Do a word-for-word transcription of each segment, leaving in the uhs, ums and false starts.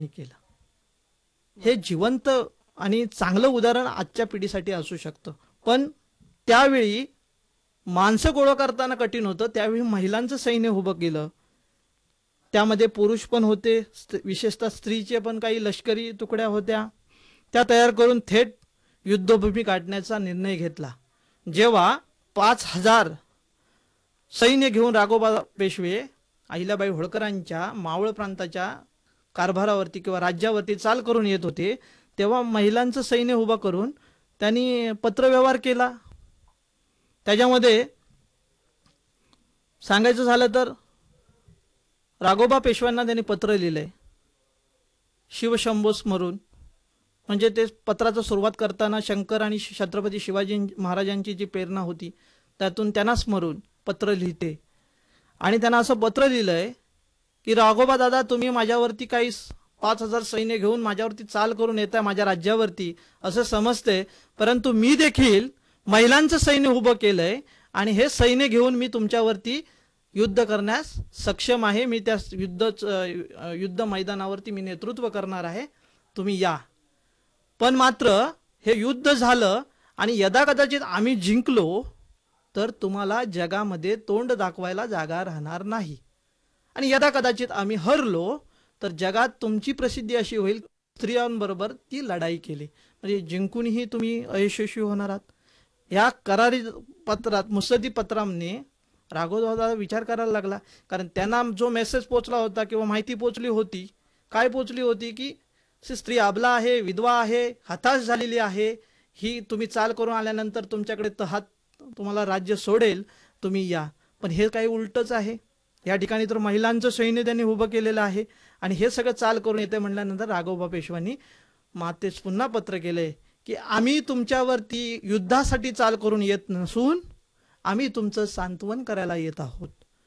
केलं. हे जिवंत आणि चांगलं उदाहरण आजच्या पिढीसाठी असू शकतं. पण त्यावेळी माणसं गोळा करताना कठीण होतं. त्यावेळी महिलांचं सैन्य उभं केलं. त्यामध्ये पुरुष पण होते, विशेषतः स्त्रीचे पण काही लष्करी तुकड्या होत्या. त्या तयार करून थेट युद्धभूमी काढण्याचा निर्णय घेतला. जेव्हा पाच हजार सैन्य घेऊन राघोबा पेशवे अहिल्याबाई होळकरांच्या मावळ प्रांताच्या कारभारावरती किंवा राज्यावरती चाल करून येत होते, तेव्हा महिलांचं सैन्य उभं करून त्यांनी पत्रव्यवहार केला. त्याच्यामध्ये सांगायचं झालं तर राघोबा पेशव्यांना त्यांनी पत्र लिहिलंय शिवशंभो स्मरून. म्हणजे ते पत्राचं सुरुवात करताना शंकर आणि छत्रपती शिवाजी महाराजांची जी प्रेरणा होती त्यातून त्यांना स्मरून पत्र लिहिते. आणि त्यांना असं पत्र लिहिलंय की राघोबा दादा, तुम्ही माझ्यावरती काही पाच हजार सैन्य घेऊन माझ्यावरती चाल करून येत आहे माझ्या राज्यावरती असं समजते, परंतु मी देखील महिलांचं सैन्य उभं केलंय आणि हे सैन्य घेऊन मी तुमच्यावरती युद्ध करण्यास सक्षम आहे. मी त्या युद्ध युद्ध मैदानावरती मी नेतृत्व करणार आहे, तुम्ही या. पण मात्र हे युद्ध झालं आणि यदा कदाचित आम्ही जिंकलो तर तुम्हाला जगामध्ये तोंड दाखवायला जागा राहणार नाही, आणि यदा कदाचित आम्ही हरलो तर जगात तुमची प्रसिद्धी अशी होईल स्त्रियांबरोबर ती लढाई केली, म्हणजे जिंकूनही तुम्ही अयशस्वी होणार आहात. या करारी पत्रात मुत्सद्दी पत्राने राघोबाला विचार करायला लागला. कारण त्यांना जो मेसेज पोचला होता किंवा माहिती पोचली होती, काय पोचली होती की स्त्री अबला आहे, विधवा आहे, हताश झालेली आहे, ही तुम्ही चाल करून आल्यानंतर तुमच्याकडे तहात तुम्हाला राज्य सोडेल, तुम्ही या. पण हे काही उलटच आहे. या ठिकाणी तर महिलांचं सैन्य त्यांनी उभं केलेलं आहे आणि हे सगळं चाल करून येते म्हटल्यानंतर राघोबा पेशवांनी मातेस पुन्हा पत्र केले की आम्ही तुमच्यावरती युद्धासाठी चाल करून येत नसून आम्ही तुमचं सांत्वन करायला येत आहोत.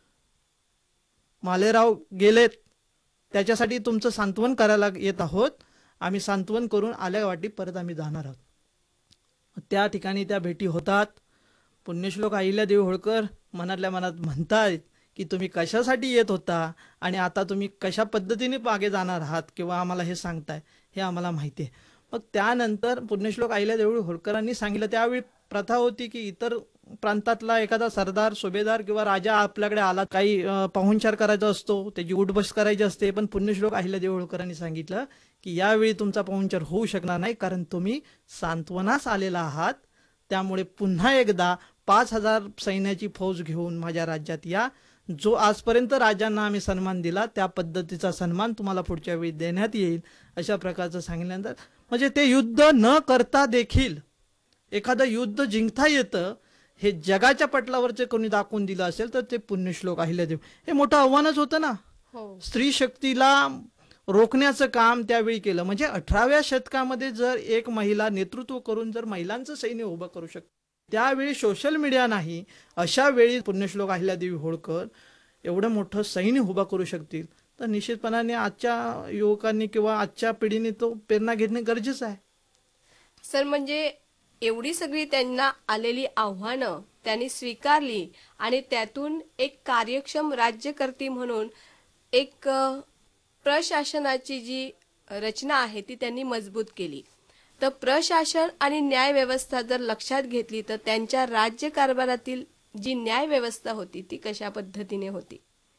मालेराव गेलेत त्याच्यासाठी तुमचं सांत्वन करायला येत आहोत. आम्ही सांत्वन करून आल्या वाटी परत आम्ही जाणार आहोत. त्या ठिकाणी त्या भेटी होतात. पुण्यश्लोक अहिल्यादेवी होळकर मनातल्या मनात म्हणतायत की तुम्ही कशासाठी येत होता आणि आता तुम्ही कशा पद्धतीने मागे जाणार आहात किंवा आम्हाला हे सांगताय हे आम्हाला माहिती आहे. मग त्यानंतर पुण्यश्लोक अहिल्यादेवी होळकरांनी सांगितलं, त्यावेळी प्रथा होती की इतर प्रांतातला एखादा सरदार सुभेदार किंवा राजा आपल्याकडे आला, काही पाहुणचार करायचा असतो, त्याची उठबस करायची असते, पण पुण्यश्लोक अहिल्यादेवी होळकरांनी सांगितलं की यावेळी तुमचा पाहुणचार होऊ शकणार नाही, कारण तुम्ही सांत्वनास आलेला आहात. त्यामुळे पुन्हा एकदा पाच हजार सैन्याची फौज घेऊन माझ्या राज्यात या. जो आजपर्यंत राजांना आम्ही सन्मान दिला त्या पद्धतीचा सन्मान तुम्हाला पुढच्या वेळी देण्यात येईल, अशा प्रकारचं सांगितल्यानंतर म्हणजे ते युद्ध न करता देखील एखादं युद्ध जिंकता येतं हे जगाच्या पटलावरचे कोणी दाखवून दिलं असेल तर ते पुण्यश्लोक अहिल्यादेवी. हे मोठं आव्हानच होतं ना. स्त्री शक्तीला रोखण्याचं काम त्यावेळी केलं. म्हणजे अठराव्या शतकामध्ये जर एक महिला नेतृत्व करून जर महिलांचं सैन्य उभं करू शकते, त्यावेळी सोशल मीडिया नाही, अशा वेळी पुण्यश्लोक अहिल्यादेवी होळकर एवढं मोठं सैन्य उभं करू शकतील, तर निश्चितपणाने आजच्या युवकांनी किंवा आजच्या पिढीने तो प्रेरणा घेणे गरजेचं आहे. सर, म्हणजे एवढी सगळी त्यांना आलेली आव्हानं त्यांनी स्वीकारली आणि त्यातून एक कार्यक्षम राज्यकर्ती म्हणून एक प्रशासनाची जी रचना आहे ती त्यांनी मजबूत केली. तर प्रशासन आणि न्याय व्यवस्था जर लक्षात घेतली तर त्यांच्या राज्यकारभारातील जी न्याय व्यवस्था होती ती कशा पद्धतीने होती?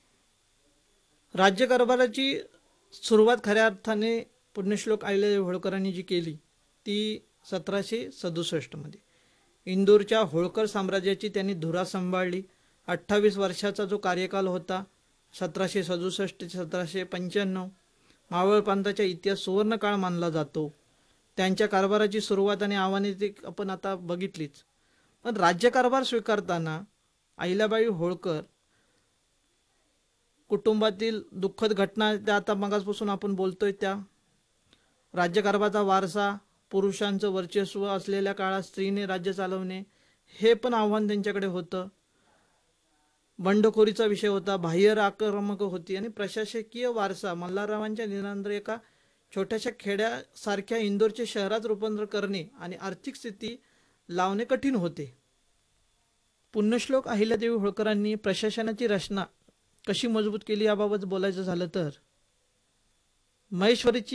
राज्यकारभाराची सुरुवात खऱ्या अर्थाने पुण्यश्लोक अहिल्यादेवी होळकरांनी जी केली ती सतराशे सदुसष्ट मध्ये इंदूरच्या होळकर साम्राज्याची त्यांनी धुरा सांभाळली. अठ्ठावीस वर्षाचा जो कार्यकाल होता, सतराशे सदुसष्ट ते सतराशे पंच्याण्णव, मावळ प्रांताच्या इतिहास सुवर्ण काळ मानला जातो. त्यांच्या कारभाराची सुरुवात आणि आव्हाने ती आपण आता बघितलीच. पण राज्यकारभार स्वीकारताना अहिल्याबाई होळकर कुटुंबातील दुःखद घटना त्या आता मगासपासून आपण बोलतोय त्या, राज्यकारभाराचा वारसा, पुरुषांचं वर्चस्व असलेल्या काळात स्त्रीने राज्य चालवणे हे पण आव्हान त्यांच्याकडे होतं. बंडखोरीचा विषय होता, बाह्य आक्रमक होती आणि प्रशासकीय वारसा. मल्हाररावांच्या निधनानंतर एका छोट्याशा खेड्यासारख्या इंदोरचे शहरात रूपांतर करणे आणि आर्थिक स्थिती लावणे कठीण होते. पुण्यश्लोक अहिल्यादेवी होळकरांनी प्रशासनाची रचना कशी मजबूत केली याबाबत बोलायचं झालं तर महेश्वरीची